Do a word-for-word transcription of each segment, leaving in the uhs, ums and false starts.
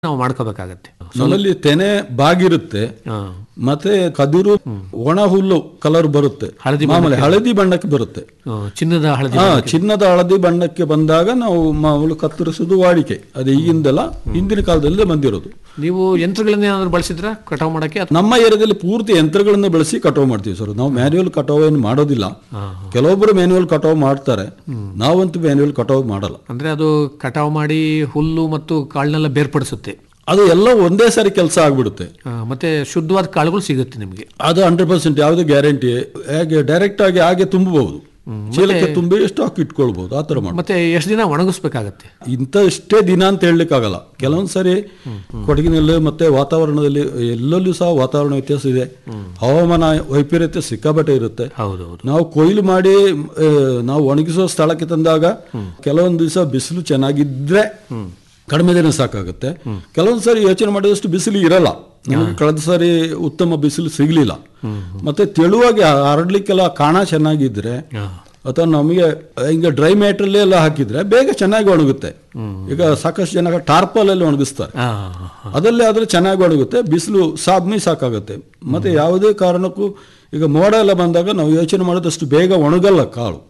ನಾವು ಮಾಡ್ಕೋಬೇಕಾಗತ್ತೆ. ನಮ್ಮಲ್ಲಿ ತೆನೆ ಬಾಗಿರುತ್ತೆ, ಮತ್ತೆ ಕದಿರು ಒಣ ಹುಲ್ಲು ಕಲರ್ ಬರುತ್ತೆ, ಹಳದಿ ಮಾಮೂಲಿ ಹಳದಿ ಬಣ್ಣಕ್ಕೆ ಬರುತ್ತೆ. ಚಿನ್ನದ ಹಳದಿ ಹಾ ಚಿನ್ನದ ಹಳದಿ ಬಣ್ಣಕ್ಕೆ ಬಂದಾಗ ನಾವು ಮಾಮೂಲು ಕತ್ತರಿಸೋದು ವಾಡಿಕೆ. ಅದು ಈಗಿಂದಲ್ಲ, ಹಿಂದಿನ ಕಾಲದಲ್ಲೇ ಬಂದಿರೋದು. ನೀವು ಯಂತ್ರಗಳನ್ನ ಏನಾದ್ರು ಬಳಸಿದ್ರ ಕಟಾವು ಮಾಡಕ್ಕೆ? ನಮ್ಮ ಏರಿಯಾದಲ್ಲಿ ಪೂರ್ತಿ ಯಂತ್ರಗಳನ್ನ ಬಳಸಿ ಕಟಾವು ಮಾಡ್ತೀವಿ ಸರ್. ನಾವು ಮ್ಯಾನ್ಯುವಲ್ ಕಟಾವು ಏನು ಮಾಡೋದಿಲ್ಲ. ಕೆಲವೊಬ್ಬರು ಮ್ಯಾನ್ಯುವಲ್ ಕಟಾವು ಮಾಡ್ತಾರೆ, ನಾವಂತೂ ಮ್ಯಾನ್ಯುವಲ್ ಕಟಾವು ಮಾಡಲ್ಲ. ಅಂದ್ರೆ ಅದು ಕಟಾವು ಮಾಡಿ ಹುಲ್ಲು ಮತ್ತು ಕಾಳನ್ನೆಲ್ಲ ಬೇರ್ಪಡಿಸುತ್ತೆ. ಅದು ಎಲ್ಲ ಒಂದೇ ಸಾರಿ ಕೆಲಸ ಆಗ್ಬಿಡುತ್ತೆ. ಮತ್ತೆ ಶುದ್ಧವಾದ ಕಾಳುಗಳು ಸಿಗುತ್ತೆ ನಿಮಗೆ. ಅದು ಹಂಡ್ರೆಡ್ ಪರ್ಸೆಂಟ್ ಯಾವುದೇ ಗ್ಯಾರಂಟಿ. ಹೇಗೆ ಡೈರೆಕ್ಟ್ ಆಗಿ ಹಾಗೆ ತುಂಬಬಹುದು, ಚೀಲಕ್ಕೆ ತುಂಬಿ ಸ್ಟಾಕ್ ಇಟ್ಕೊಳ್ಬಹುದು, ಆ ತರ ಮಾಡಿ. ಮತ್ತೆ ಎಷ್ಟು ದಿನ ಒಣಗಿಸ್ಬೇಕಾಗತ್ತೆ? ಇಂಥ ಇಷ್ಟೇ ದಿನ ಅಂತ ಹೇಳಲಿಕ್ಕಾಗಲ್ಲ. ಕೆಲವೊಂದು ಸರಿ ಕೊಡಗಿನಲ್ಲಿ ಮತ್ತೆ ವಾತಾವರಣದಲ್ಲಿ ಎಲ್ಲೆಲ್ಲೂ ಸಹ ವಾತಾವರಣ ವ್ಯತ್ಯಾಸ ಇದೆ, ಹವಾಮಾನ ವೈಪರೀತ್ಯ ಸಿಕ್ಕಾಬಟ್ಟೆ ಇರುತ್ತೆ. ಹೌದೌದು. ನಾವು ಕೊಯ್ಲು ಮಾಡಿ ನಾವು ಒಣಗಿಸೋ ಸ್ಥಳಕ್ಕೆ ತಂದಾಗ ಕೆಲವೊಂದು ದಿವಸ ಬಿಸಿಲು ಚೆನ್ನಾಗಿದ್ರೆ ಕಡಿಮೆ ದಿನ ಸಾಕಾಗುತ್ತೆ. ಕೆಲವೊಂದು ಸಾರಿ ಯೋಚನೆ ಮಾಡಿದಷ್ಟು ಬಿಸಿಲು ಇರಲ್ಲ. ನಮಗೆ ಕಳೆದ ಸಾರಿ ಉತ್ತಮ ಬಿಸಿಲು ಸಿಗ್ಲಿಲ್ಲ. ಮತ್ತೆ ತೆಳುವಾಗಿ ಹರಡ್ಲಿಕ್ಕೆಲ್ಲ ಕಾಣ ಚೆನ್ನಾಗಿದ್ರೆ ಅಥವಾ ನಮಗೆ ಹಿಂಗೆ ಡ್ರೈ ಮ್ಯಾಟ್ರಲ್ಲಿ ಎಲ್ಲ ಹಾಕಿದ್ರೆ ಬೇಗ ಚೆನ್ನಾಗಿ ಒಣಗುತ್ತೆ. ಈಗ ಸಾಕಷ್ಟು ಜನ ಟಾರ್ಪಲ್ ಒಣಗಿಸ್ತಾರೆ, ಅದಲ್ಲೇ ಆದ್ರೆ ಚೆನ್ನಾಗಿ ಒಣಗುತ್ತೆ. ಬಿಸಿಲು ಸಾಬ್ಮಿ ಸಾಕಾಗುತ್ತೆ. ಮತ್ತೆ ಯಾವುದೇ ಕಾರಣಕ್ಕೂ ಈಗ ಮೋಡ ಎಲ್ಲ ಬಂದಾಗ ನಾವು ಯೋಚನೆ ಮಾಡೋದಷ್ಟು ಬೇಗ ಒಣಗಲ್ಲ ಕಾಳು.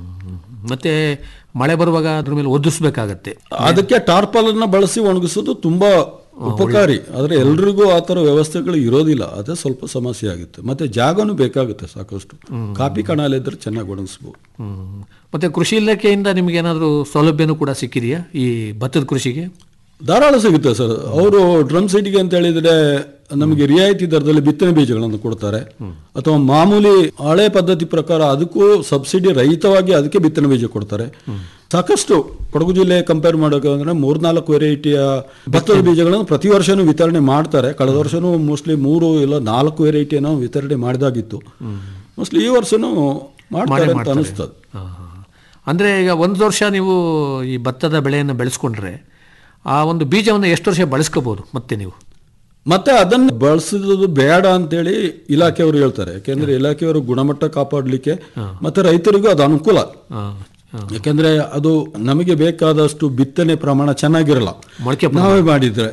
ಮತ್ತೆ ಮಳೆ ಬರುವಾಗ ಅದ್ರ ಮೇಲೆ ಒದಿಸ್ಬೇಕಾಗತ್ತೆ. ಅದಕ್ಕೆ ಟಾರ್ಪಲ್ ಅನ್ನ ಬಳಸಿ ಒಣಗಿಸೋದು ತುಂಬಾ ಉಪಕಾರಿ. ಆದ್ರೆ ಎಲ್ರಿಗೂ ಆ ತರ ವ್ಯವಸ್ಥೆಗಳು ಇರೋದಿಲ್ಲ, ಅದೇ ಸ್ವಲ್ಪ ಸಮಸ್ಯೆ ಆಗುತ್ತೆ. ಮತ್ತೆ ಜಾಗನೂ ಬೇಕಾಗುತ್ತೆ ಸಾಕಷ್ಟು. ಕಾಪಿ ಕಣಾಲ ಇದ್ರೆ ಚೆನ್ನಾಗಿ ಒಣಗಿಸ್ಬೋದು. ಮತ್ತೆ ಕೃಷಿ ಇಲಾಖೆಯಿಂದ ನಿಮ್ಗೆ ಏನಾದ್ರು ಸೌಲಭ್ಯನೂ ಕೂಡ ಸಿಕ್ಕಿದೆಯಾ ಈ ಭತ್ತದ ಕೃಷಿಗೆ? ಧಾರಾಳ ಸಿಗುತ್ತೆ ಸರ್. ಅವರು ಡ್ರಮ್ ಸೀಟಿಗೆ ಅಂತ ಹೇಳಿದ್ರೆ ನಮಗೆ ರಿಯಾಯಿತಿ ದರದಲ್ಲಿ ಬಿತ್ತನೆ ಬೀಜಗಳನ್ನು ಕೊಡ್ತಾರೆ, ಅಥವಾ ಮಾಮೂಲಿ ಹಳೆ ಪದ್ಧತಿ ಪ್ರಕಾರ ಅದಕ್ಕೂ ಸಬ್ಸಿಡಿ ರಹಿತವಾಗಿ ಅದಕ್ಕೆ ಬಿತ್ತನೆ ಬೀಜ ಕೊಡ್ತಾರೆ. ಸಾಕಷ್ಟು ಕೊಡಗು ಜಿಲ್ಲೆ ಕಂಪೇರ್ ಮಾಡೋಕೆ ಮೂರ್ನಾಲ್ಕು ವೆರೈಟಿಯ ಭತ್ತದ ಬೀಜಗಳನ್ನು ಪ್ರತಿ ವರ್ಷನೂ ವಿತರಣೆ ಮಾಡ್ತಾರೆ. ಕಳೆದ ವರ್ಷನೂ ಮೋಸ್ಟ್ಲಿ ಮೂರು ಇಲ್ಲ ನಾಲ್ಕು ವೆರೈಟಿಯನ್ನು ವಿತರಣೆ ಮಾಡಿದಾಗಿತ್ತು. ಮೋಸ್ಟ್ಲಿ ಈ ವರ್ಷನೂ ಮಾಡ್ತಾರೆ ಅಂತ ಅನಿಸ್ತದೆ. ಅಂದ್ರೆ ಈಗ ಒಂದು ವರ್ಷ ನೀವು ಈ ಭತ್ತದ ಬೆಳೆಯನ್ನು ಬೆಳೆಸ್ಕೊಂಡ್ರೆ ಆ ಒಂದು ಬೀಜವನ್ನು ಎಷ್ಟು ವರ್ಷ ಬಳಸ್ಕೋಬಹುದು ಮತ್ತೆ ನೀವು? ಮತ್ತೆ ಅದನ್ನು ಬಳಸೋದು ಬೇಡ ಅಂತೇಳಿ ಇಲಾಖೆಯವರು ಹೇಳ್ತಾರೆ. ಯಾಕೆಂದ್ರೆ ಇಲಾಖೆಯವರು ಗುಣಮಟ್ಟ ಕಾಪಾಡಲಿಕ್ಕೆ ಮತ್ತೆ ರೈತರಿಗೂ ಅದು ಅನುಕೂಲ. ಯಾಕೆಂದ್ರೆ ಅದು ನಮಗೆ ಬೇಕಾದಷ್ಟು ಬಿತ್ತನೆ ಪ್ರಮಾಣ ಚೆನ್ನಾಗಿರಲ್ಲ ನಾವೇ ಮಾಡಿದ್ರೆ.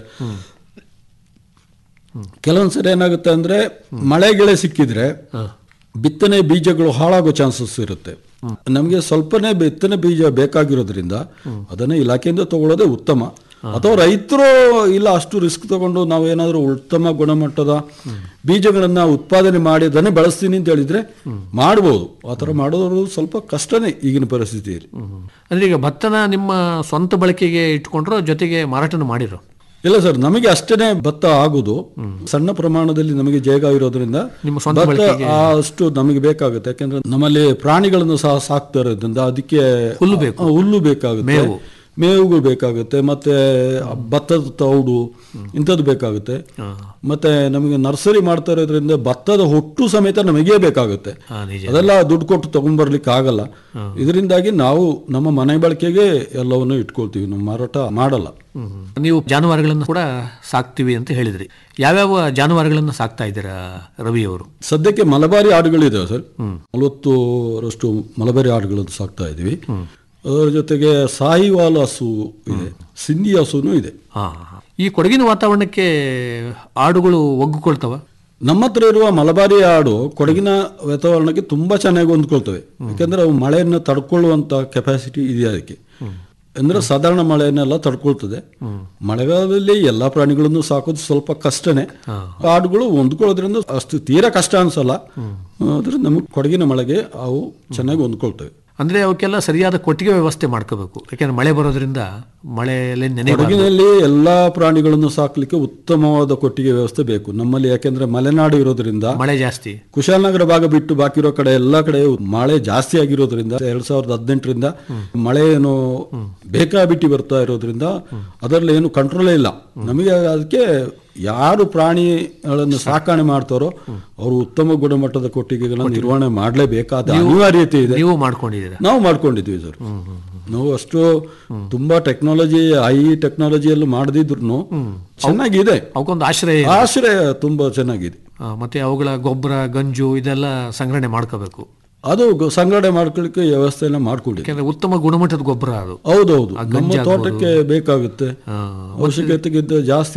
ಕೆಲವೊಂದ್ಸರಿ ಏನಾಗುತ್ತೆ ಅಂದ್ರೆ ಮಳೆ ಗಿಳೆ ಸಿಕ್ಕಿದ್ರೆ ಬಿತ್ತನೆ ಬೀಜಗಳು ಹಾಳಾಗೋ ಚಾನ್ಸಸ್ ಇರುತ್ತೆ. ನಮಗೆ ಸ್ವಲ್ಪನೇ ಬಿತ್ತನೆ ಬೀಜ ಬೇಕಾಗಿರೋದ್ರಿಂದ ಅದನ್ನ ಇಲಾಖೆಯಿಂದ ತಗೊಳ್ಳೋದೇ ಉತ್ತಮ. ಅಥವಾ ರೈತರು ಇಲ್ಲ ಅಷ್ಟು ರಿಸ್ಕ್ ತಗೊಂಡು ನಾವೇನಾದ್ರೂ ಉತ್ತಮ ಗುಣಮಟ್ಟದ ಬೀಜಗಳನ್ನ ಉತ್ಪಾದನೆ ಮಾಡಿ ಅದನ್ನೇ ಬಳಸ್ತೀನಿ ಅಂತ ಹೇಳಿದ್ರೆ ಮಾಡ್ಬೋದು. ಆ ಥರ ಮಾಡೋದು ಸ್ವಲ್ಪ ಕಷ್ಟನೇ ಈಗಿನ ಪರಿಸ್ಥಿತಿಯಲ್ಲಿ. ಅಂದ್ರೆ ಈಗ ಭತ್ತನ ನಿಮ್ಮ ಸ್ವಂತ ಬಳಕೆಗೆ ಇಟ್ಕೊಂಡ್ರೋ ಜೊತೆಗೆ ಮಾರಾಟನ ಮಾಡಿರೋ? ಇಲ್ಲ ಸರ್, ನಮಗೆ ಅಷ್ಟೇನೆ ಭತ್ತ ಆಗುದು. ಸಣ್ಣ ಪ್ರಮಾಣದಲ್ಲಿ ನಮಗೆ ಜಾಗ ಇರೋದ್ರಿಂದ ಭತ್ತ ಅಷ್ಟು ನಮಗೆ ಬೇಕಾಗುತ್ತೆ. ಯಾಕೆಂದ್ರೆ ನಮ್ಮಲ್ಲಿ ಪ್ರಾಣಿಗಳನ್ನು ಸಹ ಸಾಕ್ತಾ ಇರೋದ್ರಿಂದ ಅದಕ್ಕೆ ಹುಲ್ಲು ಬೇಕು, ಹುಲ್ಲು ಬೇಕಾಗುತ್ತೆ, ಮೇವುಗಳು ಬೇಕಾಗುತ್ತೆ, ಮತ್ತೆ ಭತ್ತದ ತೌಡು ಇಂಥದ್ದು ಬೇಕಾಗುತ್ತೆ. ಮತ್ತೆ ನಮಗೆ ನರ್ಸರಿ ಮಾಡ್ತಾ ಇರೋದ್ರಿಂದ ಭತ್ತದ ಹೊಟ್ಟು ಸಮೇತ ನಮಗೆ ಬೇಕಾಗುತ್ತೆ. ಅದೆಲ್ಲ ದುಡ್ಡು ಕೊಟ್ಟು ತಗೊಂಡ್ಬರ್ಲಿಕ್ಕೆ ಆಗಲ್ಲ. ಇದರಿಂದಾಗಿ ನಾವು ನಮ್ಮ ಮನೆ ಬಳಕೆಗೆ ಎಲ್ಲವನ್ನು ಇಟ್ಕೊಳ್ತೀವಿ, ನಾವು ಮಾರಾಟ ಮಾಡಲ್ಲ. ನೀವು ಜಾನುವಾರುಗಳನ್ನು ಕೂಡ ಸಾಕ್ತಿವಿ ಅಂತ ಹೇಳಿದ್ರಿ. ಯಾವ್ಯಾವ ಜಾನುವಾರುಗಳನ್ನು ಸಾಕ್ತಾ ಇದ್ದೀರಾ ರವಿ ಅವರು? ಸದ್ಯಕ್ಕೆ ಮಲಬಾರಿ ಆಡುಗಳಿದಾವೆ ಸರ್. ನಲವತ್ತರಷ್ಟು ಮಲಬಾರಿ ಆಡುಗಳನ್ನು ಸಾಕ್ತಾ ಇದೀವಿ. ಅದರ ಜೊತೆಗೆ ಸಾಹಿವಾಲ್ ಹಸು ಇದೆ, ಸಿಂಧಿ ಹಸುನೂ ಇದೆ. ಈ ಕೊಡಗಿನ ವಾತಾವರಣಕ್ಕೆ ಆಡುಗಳು ಒಗ್ಗಿಕೊಳ್ತವ? ನಮ್ಮ ಹತ್ರ ಇರುವ ಮಲಬಾರಿ ಆಡು ಕೊಡಗಿನ ವಾತಾವರಣಕ್ಕೆ ತುಂಬಾ ಚೆನ್ನಾಗಿ ಹೊಂದ್ಕೊಳ್ತವೆ. ಯಾಕಂದ್ರೆ ಅವು ಮಳೆಯನ್ನು ತಡ್ಕೊಳ್ಳುವಂತ ಕೆಪಾಸಿಟಿ ಇದೆ ಅದಕ್ಕೆ. ಅಂದ್ರೆ ಸಾಧಾರಣ ಮಳೆಯನ್ನೆಲ್ಲ ತಡ್ಕೊಳ್ತದೆ. ಮಳೆಗಾಲದಲ್ಲಿ ಎಲ್ಲಾ ಪ್ರಾಣಿಗಳನ್ನು ಸಾಕೋದು ಸ್ವಲ್ಪ ಕಷ್ಟನೇ. ಆಡುಗಳು ಹೊಂದ್ಕೊಳ್ಳೋದ್ರಿಂದ ಅಷ್ಟು ತೀರಾ ಕಷ್ಟ ಅನ್ಸಲ್ಲ. ಆದ್ರೆ ನಮಗೆ ಕೊಡಗಿನ ಮಳೆಗೆ ಅವು ಚೆನ್ನಾಗಿ ಹೊಂದ್ಕೊಳ್ತವೆ. ಅಂದ್ರೆ ಅವಕ್ಕೆಲ್ಲ ಸರಿಯಾದ ಕೊಟ್ಟಿಗೆ ವ್ಯವಸ್ಥೆ ಮಾಡ್ಕೋಬೇಕು. ಯಾಕೆಂದ್ರೆ ಮಳೆ ಬರೋದ್ರಿಂದ ಮಳೆಯಲ್ಲಿ ನೆನೆ. ಕೊಡಗಿನಲ್ಲಿ ಎಲ್ಲಾ ಪ್ರಾಣಿಗಳನ್ನು ಸಾಕ್ಲಿಕ್ಕೆ ಉತ್ತಮವಾದ ಕೊಟ್ಟಿಗೆ ವ್ಯವಸ್ಥೆ ಬೇಕು ನಮ್ಮಲ್ಲಿ. ಯಾಕೆಂದ್ರೆ ಮಲೆನಾಡು ಇರೋದ್ರಿಂದ ಮಳೆ ಜಾಸ್ತಿ. ಕುಶಾಲನಗರ ಭಾಗ ಬಿಟ್ಟು ಬಾಕಿ ಇರೋ ಕಡೆ ಎಲ್ಲಾ ಕಡೆ ಮಳೆ ಜಾಸ್ತಿ ಆಗಿರೋದ್ರಿಂದ ಎರಡ್ ಸಾವಿರದ ಹದಿನೆಂಟರಿಂದ ಮಳೆ ಏನು ಬೇಕಾಬಿಟ್ಟಿ ಬರ್ತಾ ಇರೋದ್ರಿಂದ ಅದರಲ್ಲಿ ಏನು ಕಂಟ್ರೋಲೇ ಇಲ್ಲ ನಮಗೆ. ಅದಕ್ಕೆ ಯಾರು ಪ್ರಾಣಿಗಳನ್ನು ಸಾಕಣೆ ಮಾಡ್ತಾರೋ ಅವರು ಉತ್ತಮ ಗುಣಮಟ್ಟದ ಕೊಟ್ಟಿಗೆಗಳನ್ನು ನಿರ್ವಹಣೆ ಮಾಡಲೇಬೇಕಾದ ಅನಿವಾರ್ಯತೆ ಇದೆ. ನೀವು ಮಾಡ್ಕೊಂಡಿದ್ದೀರಾ? ನಾವು ಮಾಡ್ಕೊಂಡಿದ್ವಿ ಸರ್. ನಾವು ಅಷ್ಟು ತುಂಬಾ ಟೆಕ್ನಾಲಜಿ ಹೈ ಟೆಕ್ನಾಲಜಿಯಲ್ಲಿ ಮಾಡದಿದ್ರು ಚೆನ್ನಾಗಿದೆ. ಅವಕ್ಕೊಂದು ಆಶ್ರಯ ಆಶ್ರಯ ತುಂಬಾ ಚೆನ್ನಾಗಿದೆ. ಮತ್ತೆ ಅವುಗಳ ಗೊಬ್ಬರ ಗಂಜು ಇದೆಲ್ಲ ಸಂಗ್ರಹಣೆ ಮಾಡ್ಕೋಬೇಕು. ಅದು ಸಂಗ್ರಹಣೆ ಮಾಡ್ಕೊಳ್ಳಿಕ್ಕೆ ವ್ಯವಸ್ಥೆನ ಮಾಡ್ಕೊಂಡಿದ್ದೆ. ಉತ್ತಮ ಗುಣಮಟ್ಟದ ಗೊಬ್ಬರ ಅದು. ಹೌದೌದು, ನಮ್ಮ ತೋಟಕ್ಕೆ ಬೇಕಾಗುತ್ತೆ. ಅವಶ್ಯಕತೆಗಿಂತ ಜಾಸ್ತಿ